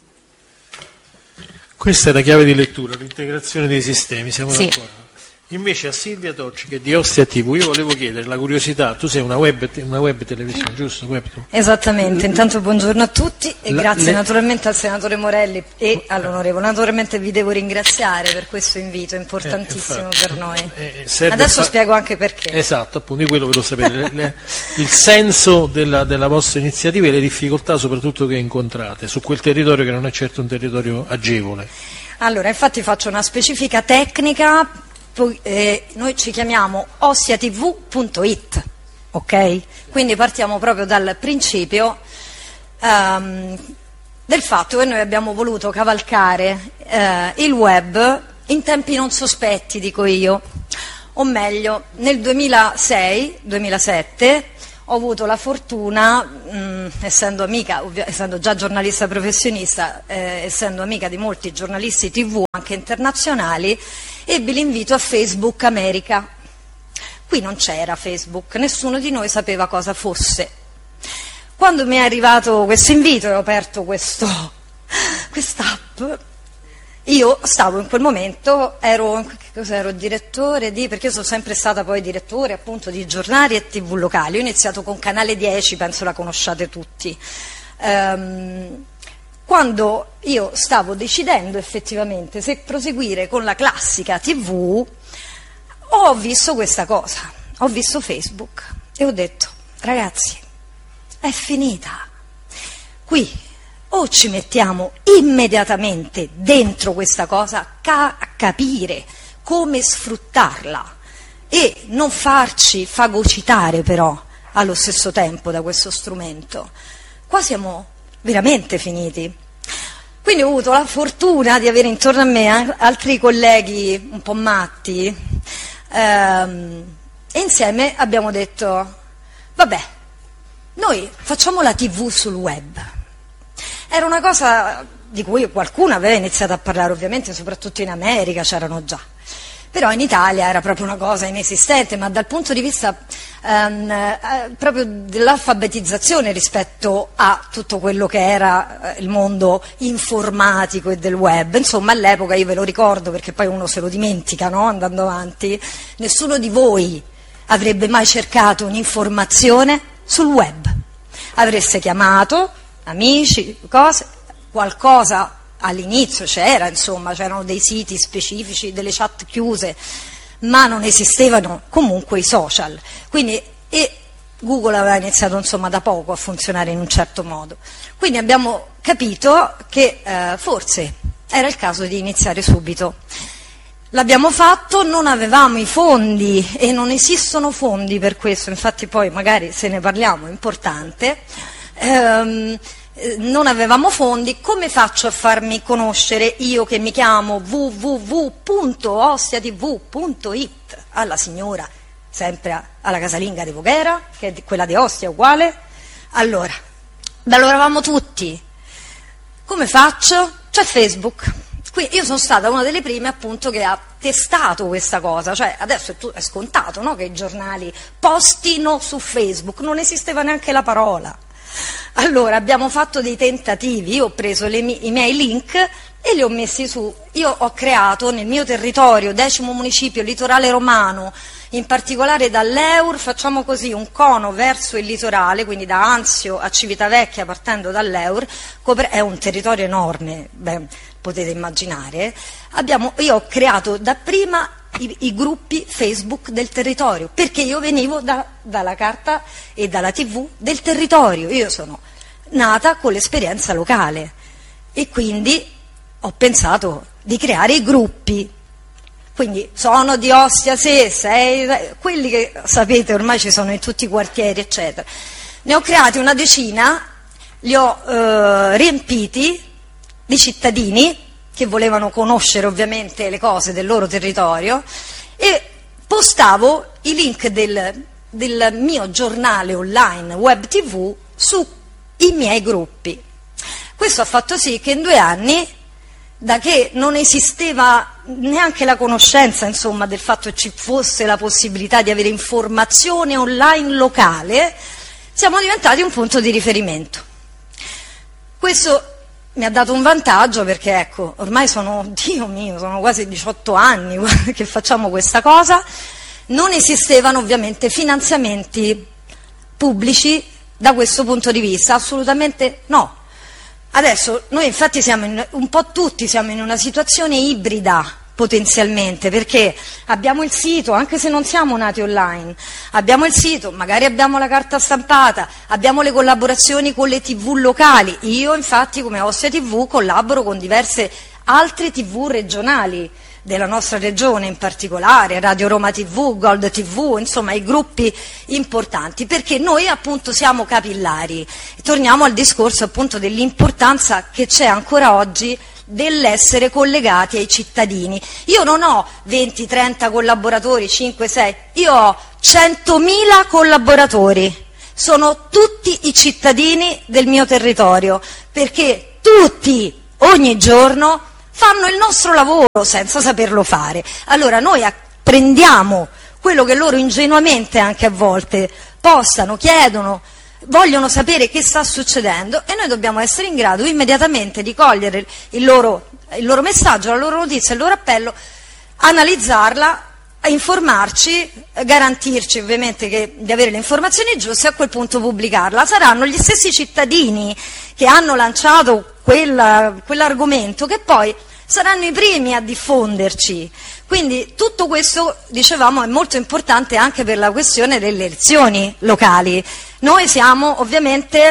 Questa è la chiave di lettura, l'integrazione dei sistemi, siamo sì. d'accordo. Invece a Silvia Tocci, che è di Ostia tivù, io volevo chiedere la curiosità, tu sei una web, una web televisione, giusto? Web. Esattamente, intanto buongiorno a tutti e la, grazie le... naturalmente al senatore Morelli e all'onorevole. Naturalmente vi devo ringraziare per questo invito importantissimo eh, per noi. Eh, Adesso fa... spiego anche perché. Esatto, appunto, di quello volevo sapere, le, le, il senso della, della vostra iniziativa e le difficoltà soprattutto che incontrate su quel territorio che non è certo un territorio agevole. Allora, infatti faccio una specifica tecnica. Eh, noi ci chiamiamo ostia tv punto it, ok? Quindi partiamo proprio dal principio. Um, del fatto che noi abbiamo voluto cavalcare eh, il web in tempi non sospetti, dico io, o meglio, nel duemilasei duemilasette ho avuto la fortuna, mh, essendo amica, ovvia, essendo già giornalista professionista, eh, essendo amica di molti giornalisti tivù anche internazionali, ebbi l'invito a Facebook America. Qui non c'era Facebook, nessuno di noi sapeva cosa fosse. Quando mi è arrivato questo invito e ho aperto questo, quest'app, io stavo in quel momento, ero, che cos'ero, direttore di, perché io sono sempre stata poi direttore appunto di giornali e tivù locali. Ho iniziato con Canale dieci, penso la conosciate tutti. Ehm, quando io stavo decidendo effettivamente se proseguire con la classica tivù, ho visto questa cosa, ho visto Facebook e ho detto, ragazzi, è finita. Qui o ci mettiamo immediatamente dentro questa cosa a capire come sfruttarla e non farci fagocitare però allo stesso tempo da questo strumento. Qua siamo veramente finiti. Quindi ho avuto la fortuna di avere intorno a me altri colleghi un po' matti ehm, e insieme abbiamo detto, vabbè, noi facciamo la tivù sul web. Era una cosa di cui qualcuno aveva iniziato a parlare, ovviamente, soprattutto in America c'erano già. Però in Italia era proprio una cosa inesistente, ma dal punto di vista ehm, eh, proprio dell'alfabetizzazione rispetto a tutto quello che era eh, il mondo informatico e del web. Insomma, all'epoca, io ve lo ricordo perché poi uno se lo dimentica, no? Andando avanti, nessuno di voi avrebbe mai cercato un'informazione sul web. Avreste chiamato amici, cose, qualcosa all'inizio c'era, insomma, c'erano dei siti specifici, delle chat chiuse, ma non esistevano comunque i social. Quindi, e Google aveva iniziato insomma da poco a funzionare in un certo modo. Quindi abbiamo capito che eh, forse era il caso di iniziare subito. L'abbiamo fatto, non avevamo i fondi e non esistono fondi per questo, infatti poi magari se ne parliamo, è importante. Ehm, non avevamo fondi. Come faccio a farmi conoscere io che mi chiamo w w w punto ostiatv punto it alla signora, sempre alla casalinga di Voghera, che è quella di Ostia uguale? Allora, beh, lo eravamo tutti. Come faccio? C'è Facebook. Qui io sono stata una delle prime appunto che ha testato questa cosa, cioè adesso è, è scontato, no, che i giornali postino su Facebook, non esisteva neanche la parola. Allora abbiamo fatto dei tentativi, io ho preso le mie, i miei link e li ho messi su. Io ho creato nel mio territorio, decimo municipio, litorale romano, in particolare dall'Eur, facciamo così, un cono verso il litorale, quindi da Anzio a Civitavecchia partendo dall'Eur, è un territorio enorme, beh, potete immaginare. Abbiamo, io ho creato dapprima I, i gruppi Facebook del territorio, perché io venivo da, dalla carta e dalla tivù del territorio, io sono nata con l'esperienza locale e quindi ho pensato di creare i gruppi, quindi sono di Ostia, se, sei, quelli che sapete ormai ci sono in tutti i quartieri eccetera. Ne ho creati una decina, li ho eh, riempiti di cittadini che volevano conoscere ovviamente le cose del loro territorio e postavo i link del, del mio giornale online web tivù sui miei gruppi. Questo ha fatto sì che in due anni, da che non esisteva neanche la conoscenza insomma del fatto che ci fosse la possibilità di avere informazione online locale, siamo diventati un punto di riferimento. Questo mi ha dato un vantaggio perché, ecco, ormai sono, Dio mio, sono quasi diciotto anni che facciamo questa cosa, non esistevano ovviamente finanziamenti pubblici da questo punto di vista, assolutamente no. Adesso noi infatti siamo in, un po' tutti siamo in una situazione ibrida potenzialmente, perché abbiamo il sito, anche se non siamo nati online, abbiamo il sito, magari abbiamo la carta stampata, abbiamo le collaborazioni con le tivù locali. Io infatti come Ostia tivù collaboro con diverse altre tivù regionali della nostra regione in particolare, Radio Roma tivù, Gold tivù, insomma i gruppi importanti, perché noi appunto siamo capillari. Torniamo al discorso appunto dell'importanza che c'è ancora oggi dell'essere collegati ai cittadini. Io non ho venti trenta collaboratori, cinque sei, io ho centomila collaboratori, sono tutti i cittadini del mio territorio, perché tutti, ogni giorno, fanno il nostro lavoro senza saperlo fare. Allora noi prendiamo quello che loro ingenuamente anche a volte postano, chiedono, vogliono sapere che sta succedendo, e noi dobbiamo essere in grado immediatamente di cogliere il loro, il loro messaggio, la loro notizia, il loro appello, analizzarla, informarci, garantirci ovviamente che, di avere le informazioni giuste e a quel punto pubblicarla. Saranno gli stessi cittadini che hanno lanciato quella, quell'argomento che poi saranno i primi a diffonderci. Quindi tutto questo, dicevamo, è molto importante anche per la questione delle elezioni locali. Noi siamo ovviamente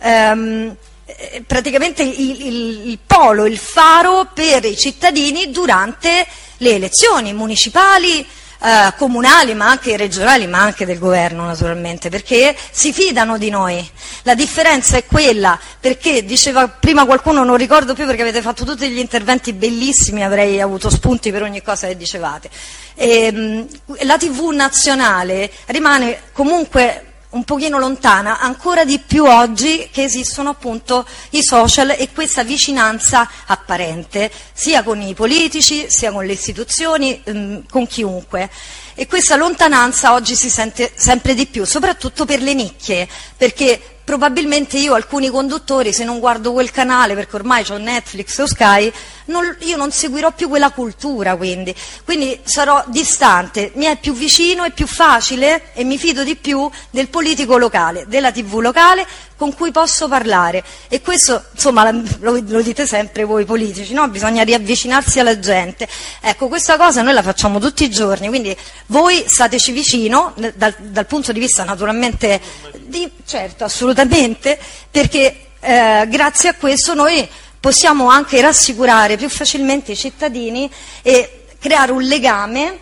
ehm, praticamente il, il, il polo, il faro per i cittadini durante le elezioni municipali, eh, comunali, ma anche regionali, ma anche del governo naturalmente, perché si fidano di noi. La differenza è quella, perché diceva prima qualcuno, non ricordo più perché avete fatto tutti gli interventi bellissimi, avrei avuto spunti per ogni cosa che dicevate. E, mh, la tivù nazionale rimane comunque un pochino lontana, ancora di più oggi che esistono appunto i social e questa vicinanza apparente, sia con i politici, sia con le istituzioni, ehm, con chiunque. E questa lontananza oggi si sente sempre di più, soprattutto per le nicchie, perché probabilmente io alcuni conduttori, se non guardo quel canale, perché ormai c'ho Netflix o Sky, non, io non seguirò più quella cultura, quindi. quindi sarò distante, mi è più vicino, è più facile e mi fido di più del politico locale, della tivù locale con cui posso parlare. E questo, insomma, lo, lo dite sempre voi politici, no? Bisogna riavvicinarsi alla gente. Ecco, questa cosa noi la facciamo tutti i giorni, quindi voi stateci vicino, dal, dal punto di vista naturalmente, di, certo, assolutamente, perché eh, grazie a questo noi possiamo anche rassicurare più facilmente i cittadini e creare un legame.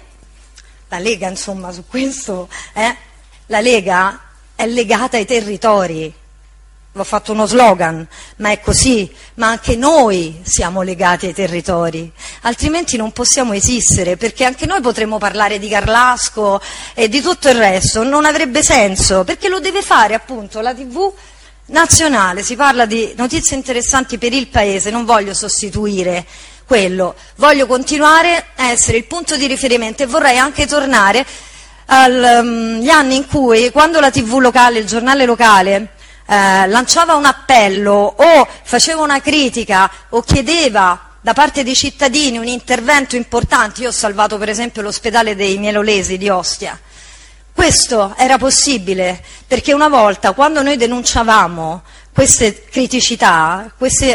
La Lega, insomma, su questo, eh, la Lega è legata ai territori. Ho fatto uno slogan, ma è così, ma anche noi siamo legati ai territori, altrimenti non possiamo esistere, perché anche noi potremmo parlare di Carlasco e di tutto il resto, non avrebbe senso, perché lo deve fare appunto la tivù nazionale. Si parla di notizie interessanti per il Paese, non voglio sostituire quello, voglio continuare a essere il punto di riferimento e vorrei anche tornare agli um, anni in cui, quando la tivù locale, il giornale locale, Eh, lanciava un appello o faceva una critica o chiedeva da parte dei cittadini un intervento importante. Io ho salvato per esempio l'ospedale dei Mielolesi di Ostia. Questo era possibile perché una volta, quando noi denunciavamo queste criticità, queste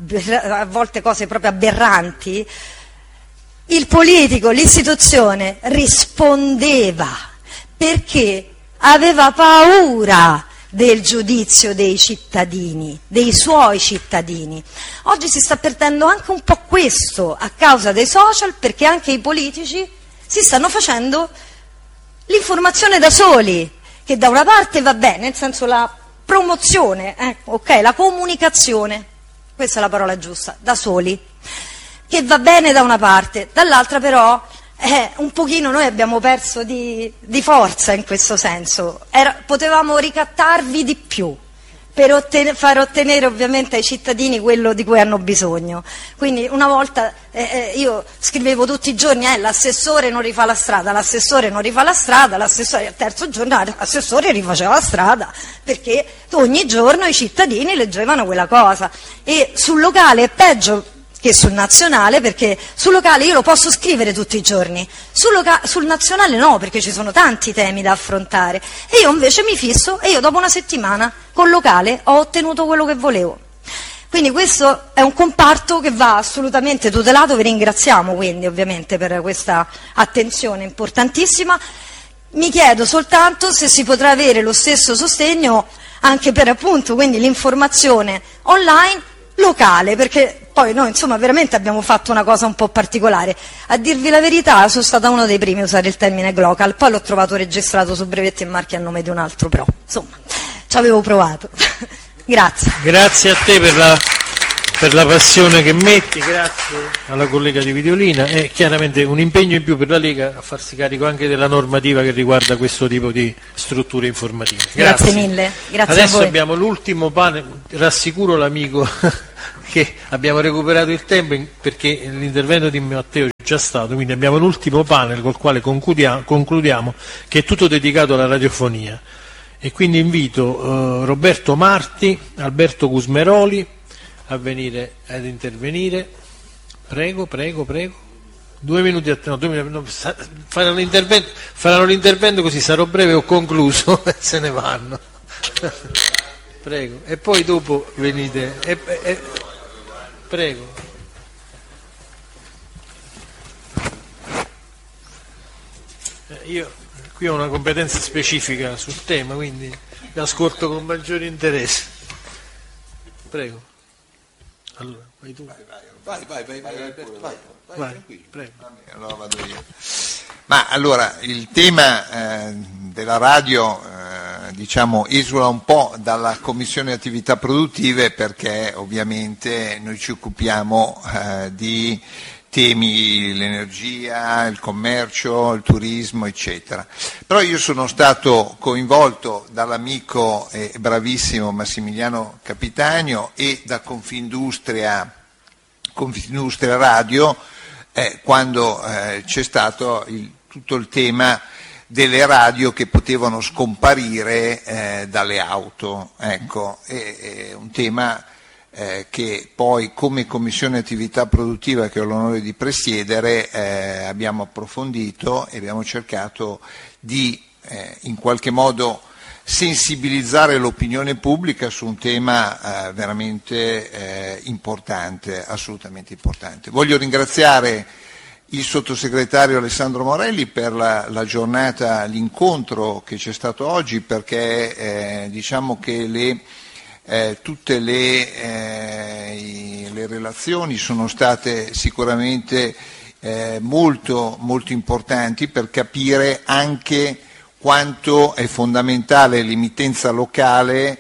a volte cose proprio aberranti, il politico, l'istituzione rispondeva perché aveva paura del giudizio dei cittadini, dei suoi cittadini. Oggi si sta perdendo anche un po' questo a causa dei social, perché anche i politici si stanno facendo l'informazione da soli, che da una parte va bene, nel senso la promozione, eh, ok, la comunicazione, questa è la parola giusta, da soli, che va bene da una parte, dall'altra però Eh, un pochino noi abbiamo perso di, di forza in questo senso. Era, potevamo ricattarvi di più per ottenere, far ottenere ovviamente ai cittadini quello di cui hanno bisogno. Quindi una volta eh, eh, io scrivevo tutti i giorni eh, l'assessore non rifà la strada, l'assessore non rifà la strada, l'assessore al terzo giorno l'assessore rifaceva la strada, perché ogni giorno i cittadini leggevano quella cosa. E sul locale è peggio che sul nazionale, perché sul locale io lo posso scrivere tutti i giorni, sul, loca- sul nazionale no, perché ci sono tanti temi da affrontare, e io invece mi fisso e io dopo una settimana col locale ho ottenuto quello che volevo. Quindi questo è un comparto che va assolutamente tutelato, vi ringraziamo quindi ovviamente per questa attenzione importantissima. Mi chiedo soltanto se si potrà avere lo stesso sostegno anche per appunto quindi l'informazione online locale, perché poi noi insomma veramente abbiamo fatto una cosa un po' particolare. A dirvi la verità, sono stata uno dei primi a usare il termine glocal, poi l'ho trovato registrato su brevetti e marchi a nome di un altro, però insomma ci avevo provato. Grazie. Grazie a te per la, per la passione che metti, grazie alla collega di Videolina, e chiaramente un impegno in più per la Lega a farsi carico anche della normativa che riguarda questo tipo di strutture informative. Grazie, grazie mille. Grazie. Adesso a voi. Abbiamo l'ultimo panel, rassicuro l'amico che abbiamo recuperato il tempo perché l'intervento di Matteo c'è già stato, quindi abbiamo l'ultimo panel col quale concludiamo, concludiamo che è tutto dedicato alla radiofonia. E quindi invito uh, Roberto Marti, Alberto Gusmeroli a venire ad intervenire. Prego, prego, prego. Due minuti a no, due minuti, no, faranno l'intervento, faranno l'intervento così sarò breve, ho concluso e se ne vanno. Prego. E poi dopo venite. E, e, prego. Eh, io qui ho una competenza specifica sul tema, quindi vi ascolto con maggiore interesse. Prego. Allora, vai tu. Vai, vai, vai, vai, vai, vai, vai, vai, vai prego. Allora vado io. Ma allora, il tema eh, della radio, eh, diciamo, esula un po' dalla Commissione Attività Produttive perché ovviamente noi ci occupiamo eh, di temi, l'energia, il commercio, il turismo, eccetera. Però io sono stato coinvolto dall'amico e bravissimo Massimiliano Capitanio e da Confindustria, Confindustria Radio, eh, quando eh, c'è stato il, tutto il tema delle radio che potevano scomparire eh, dalle auto. Ecco, è, è un tema Eh, che poi come Commissione Attività Produttiva, che ho l'onore di presiedere, eh, abbiamo approfondito e abbiamo cercato di eh, in qualche modo sensibilizzare l'opinione pubblica su un tema eh, veramente eh, importante, assolutamente importante. Voglio ringraziare il sottosegretario Alessandro Morelli per la, la giornata, l'incontro che c'è stato oggi, perché eh, diciamo che le Eh, tutte le, eh, i, le relazioni sono state sicuramente eh, molto, molto importanti per capire anche quanto è fondamentale l'emittenza locale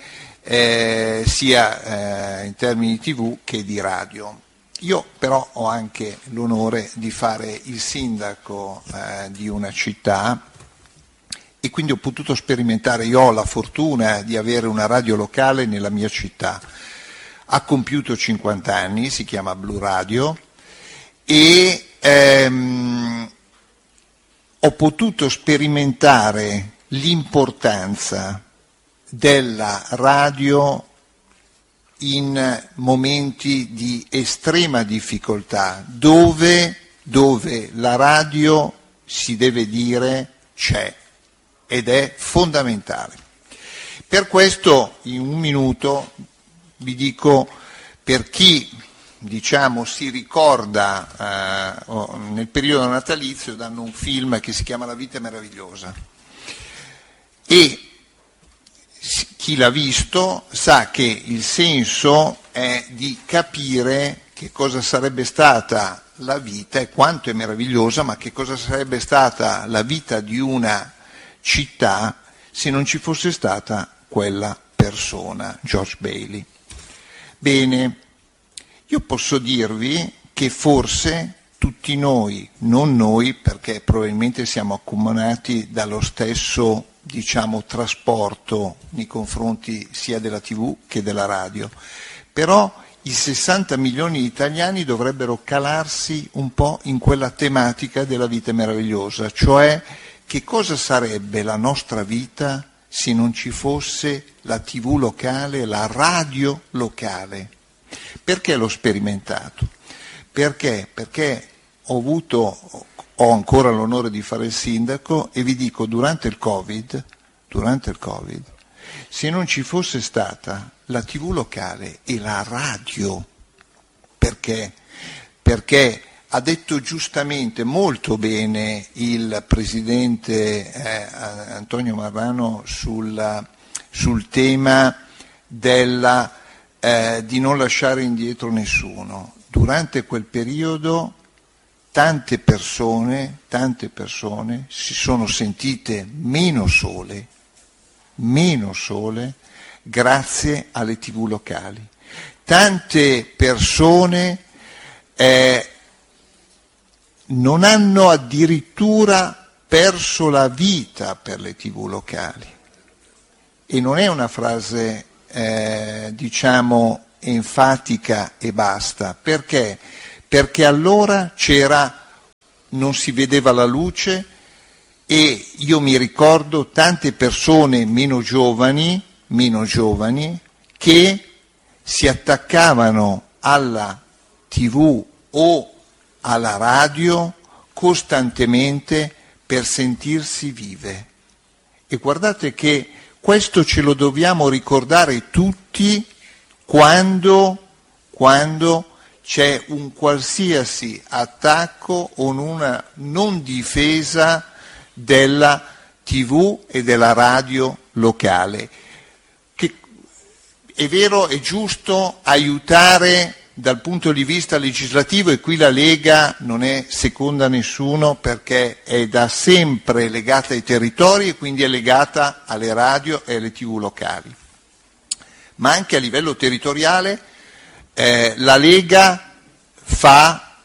eh, sia eh, in termini di tivù che di radio. Io però ho anche l'onore di fare il sindaco eh, di una città, e quindi ho potuto sperimentare, io ho la fortuna di avere una radio locale nella mia città, ha compiuto cinquanta anni, si chiama Blu Radio, e ehm, ho potuto sperimentare l'importanza della radio in momenti di estrema difficoltà, dove, dove la radio, si deve dire, c'è. Ed è fondamentale. Per questo in un minuto vi dico, per chi diciamo si ricorda eh, nel periodo natalizio danno un film che si chiama La vita è meravigliosa, e chi l'ha visto sa che il senso è di capire che cosa sarebbe stata la vita e quanto è meravigliosa, ma che cosa sarebbe stata la vita di una città se non ci fosse stata quella persona, George Bailey. Bene, io posso dirvi che forse tutti noi, non noi perché probabilmente siamo accomunati dallo stesso, diciamo, trasporto nei confronti sia della tivù che della radio, però i sessanta milioni di italiani dovrebbero calarsi un po' in quella tematica della vita meravigliosa, cioè che cosa sarebbe la nostra vita se non ci fosse la tivù locale, la radio locale? Perché l'ho sperimentato? Perché? Perché ho avuto, ho ancora l'onore di fare il sindaco e vi dico, durante il Covid, durante il Covid, se non ci fosse stata la tivù locale e la radio, perché? Perché ha detto giustamente, molto bene, il presidente eh, Antonio Marrano sul, sul tema della eh, di non lasciare indietro nessuno. Durante quel periodo tante persone, tante persone si sono sentite meno sole, meno sole grazie alle tivù locali. Tante persone eh, non hanno addirittura perso la vita per le tivù locali. E non è una frase, eh, diciamo, enfatica e basta. Perché? Perché allora c'era, non si vedeva la luce, e io mi ricordo tante persone meno giovani, meno giovani, che si attaccavano alla tivù o alla radio costantemente per sentirsi vive. E guardate che questo ce lo dobbiamo ricordare tutti quando, quando c'è un qualsiasi attacco o una non difesa della tivù e della radio locale. Che è vero, è giusto aiutare dal punto di vista legislativo, e qui la Lega non è seconda a nessuno perché è da sempre legata ai territori e quindi è legata alle radio e alle tivù locali. Ma anche a livello territoriale eh, la Lega fa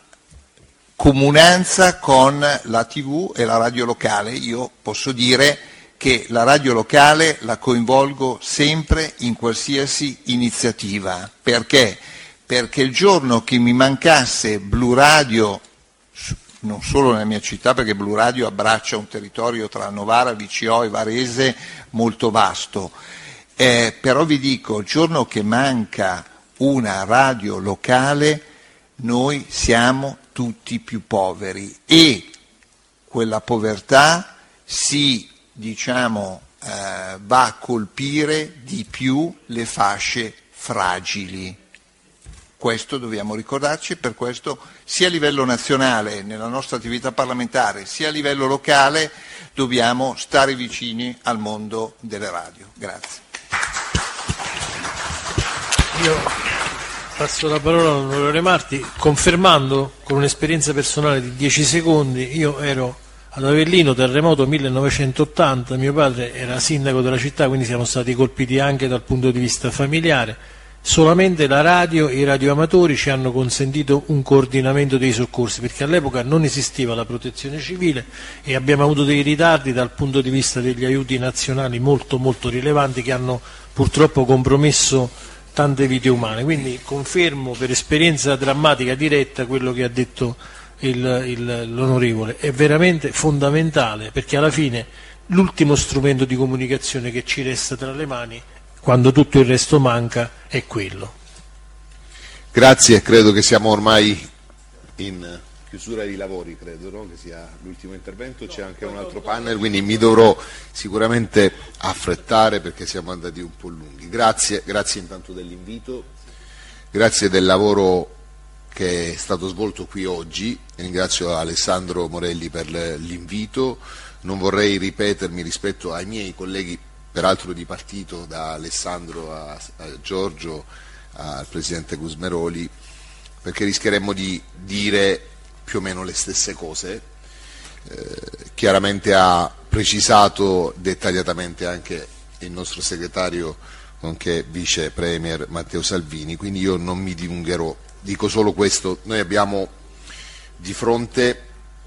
comunanza con la tivù e la radio locale. Io posso dire che la radio locale la coinvolgo sempre in qualsiasi iniziativa. Perché? Perché il giorno che mi mancasse Blu Radio, non solo nella mia città, perché Blu Radio abbraccia un territorio tra Novara, V C O e Varese molto vasto, eh, però vi dico, il giorno che manca una radio locale, noi siamo tutti più poveri, e quella povertà si, diciamo, eh, va a colpire di più le fasce fragili. Questo dobbiamo ricordarci, e per questo sia a livello nazionale, nella nostra attività parlamentare, sia a livello locale, dobbiamo stare vicini al mondo delle radio. Grazie. Io passo la parola all'onorevole Marti, confermando con un'esperienza personale di dieci secondi. Io ero ad Avellino, terremoto millenovecentottanta, mio padre era sindaco della città, quindi siamo stati colpiti anche dal punto di vista familiare. Solamente la radio e i radioamatori ci hanno consentito un coordinamento dei soccorsi, perché all'epoca non esisteva la protezione civile e abbiamo avuto dei ritardi dal punto di vista degli aiuti nazionali molto molto rilevanti, che hanno purtroppo compromesso tante vite umane. Quindi confermo per esperienza drammatica diretta quello che ha detto il, il, l'onorevole. È veramente fondamentale, perché alla fine l'ultimo strumento di comunicazione che ci resta tra le mani, quando tutto il resto manca, è quello. Grazie, credo che siamo ormai in chiusura dei lavori, credo, no? Che sia l'ultimo intervento, c'è anche un altro panel, quindi mi dovrò sicuramente affrettare perché siamo andati un po' lunghi. Grazie, grazie intanto dell'invito, grazie del lavoro che è stato svolto qui oggi, ringrazio Alessandro Morelli per l'invito, non vorrei ripetermi rispetto ai miei colleghi peraltro di partito, da Alessandro a, a Giorgio al Presidente Gusmeroli, perché rischieremmo di dire più o meno le stesse cose. Eh, chiaramente ha precisato dettagliatamente anche il nostro segretario, nonché Vice Premier Matteo Salvini, quindi io non mi dilungherò, dico solo questo: noi abbiamo di fronte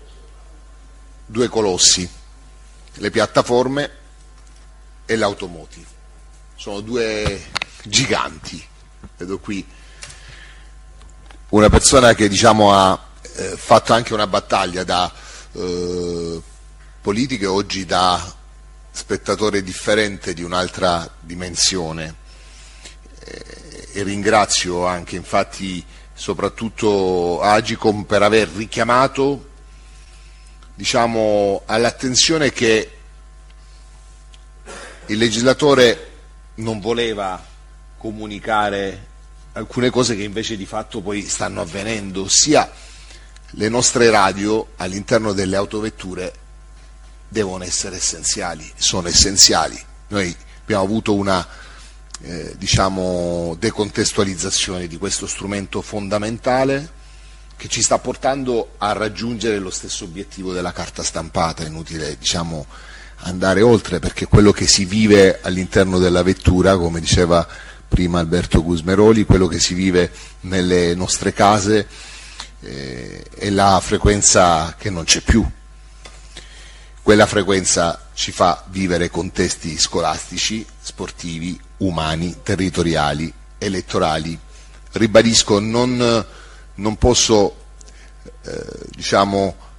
due colossi, le piattaforme e l'automotive, sono due giganti. Vedo qui una persona che, diciamo, ha eh, fatto anche una battaglia da eh, politica e oggi da spettatore differente di un'altra dimensione, eh, e ringrazio anche infatti soprattutto Agicom per aver richiamato, diciamo, all'attenzione che il legislatore non voleva comunicare alcune cose che invece di fatto poi stanno avvenendo, ossia le nostre radio all'interno delle autovetture devono essere essenziali, sono essenziali. Noi abbiamo avuto una eh, diciamo, decontestualizzazione di questo strumento fondamentale che ci sta portando a raggiungere lo stesso obiettivo della carta stampata. È inutile, diciamo, andare oltre, perché quello che si vive all'interno della vettura, come diceva prima Alberto Gusmeroli, quello che si vive nelle nostre case eh, è la frequenza che non c'è più. Quella frequenza ci fa vivere contesti scolastici, sportivi, umani, territoriali, elettorali. Ribadisco, non, non posso eh, diciamo,